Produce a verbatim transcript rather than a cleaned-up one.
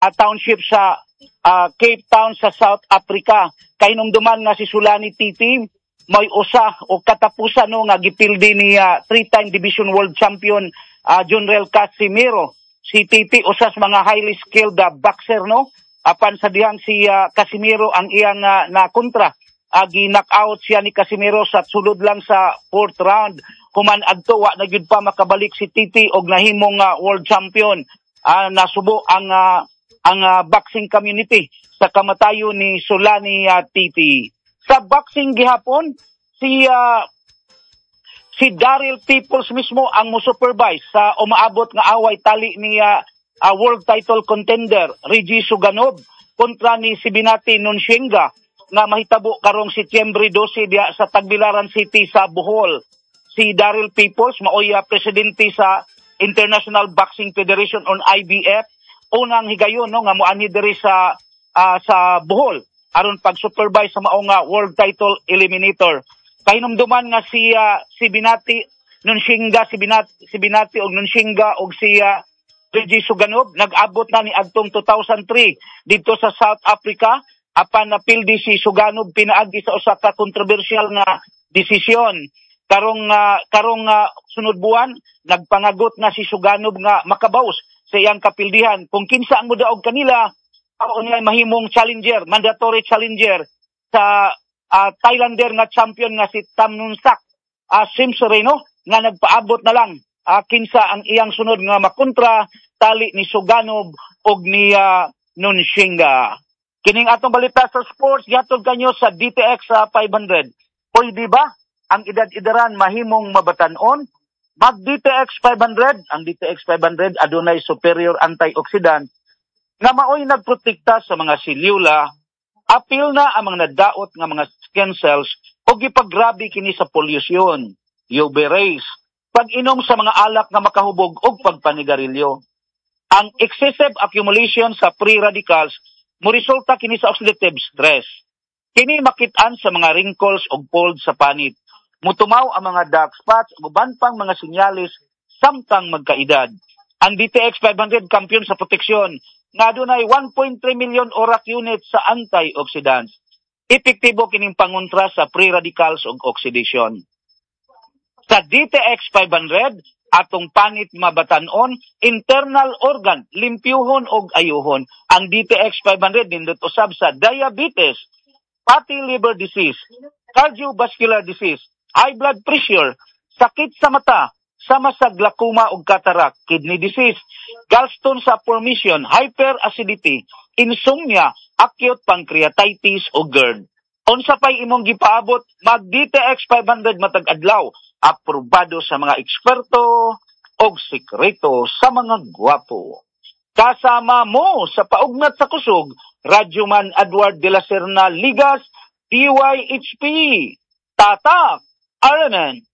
uh, township sa uh, Cape Town sa South Africa. Kay nung duman nga si Sulani Titi, may usa o katapusan no nga gipildi ni uh, three-time Division World Champion uh, Junrel Casimiro. Si Titi usas mga highly skilled uh, boxer no. Apan sa dihang si uh, Casimiro ang iyang uh, na kontra. Uh, Gi-knockout siya ni Casimiro sa sulod lang sa fourth round. Human adto wa na gyud pa makabalik si Titi og nahimong uh, world champion. Uh, nasubo ang uh, ang uh, boxing community sa kamatayo ni Sulani uh, Titi. Sa boxing gihapon si uh, si Daryl Peoples mismo ang mo-supervise sa umaabot nga away tali ni uh, uh, world title contender Reggie Suganov kontra ni Sibinati Nonshenga nga mahitabo karong Setyembre twelve diya sa Tagbilaran City sa Bohol. Si Daryl Peoples maoy uh, presidente sa International Boxing Federation on I B F, unang higayon no nga moanhi diri sa uh, sa Bohol aron pag-supervise sa maong uh, world title eliminator. Kahinumduman nga si uh, si Binati Nonshenga, si Binati, si Binati og Nonshenga og si uh, Reggie Suganov nag-abot na ni adtong two thousand three dito sa South Africa apan napildi si Suganov pinaagi sa usa ka kontrobersyal nga desisyon. Karong uh, karong uh, sunod buwan nagpangagot na si Suganov nga makabaws sa iyang kapildihan kung kinsa ang modaog kanila o niya mahimong challenger, mandatory challenger sa uh, Thailander nga champion nga si Tamnunsak uh, Simsoreno nga nagpaabot na lang uh, kinsa ang iyang sunod nga makontra tali ni Suganov og ni uh, Nonshenga. Kining atong balita sa sports gihatod kanyo sa D T X uh, five hundred. Oy di ba ang edad-edaran mahimong mabatan-on? Mag-D T X five hundred, ang D T X five hundred adunay superior antioxidant nga maoy nagprotekta sa mga selyula, apil na ang mga nadaot nga mga skin cells o gipagrabe kini sa pollution, U V rays, pag-inom sa mga alak nga makahubog og pagpanigarilyo. Ang excessive accumulation sa free radicals mo resulta kini sa oxidative stress. Kini makit-an sa mga wrinkles o folds sa panit. Mutumaw ang mga dark spots ug uban pang mga sinyalis samtang magkaedad. Ang D T X five hundred kampiyon sa proteksyon nga adunay one point three million ORAC units sa antioxidants. Epektibo kining pangontra sa free radicals ug oxidation. Sa D T X five hundred atong panit mabatan-on, internal organ, limpyuhon og ayuhon. Ang D T X five hundred nindot usab sa diabetes, fatty liver disease, cardiovascular disease, high blood pressure, sakit sa mata, sama sa glaucoma ug cataract, kidney disease, gallstone sa formation, hyperacidity, insomnia, acute pancreatitis ug GERD. Unsa pay imong gipaabot, mag D T X five hundred matag adlaw, aprobado sa mga eksperto og sekreto sa mga gwapo. Kasama mo sa paugnat sa kusog, Radyoman Edward de la Serna Ligas, D Y H P, Tatak, Aranan.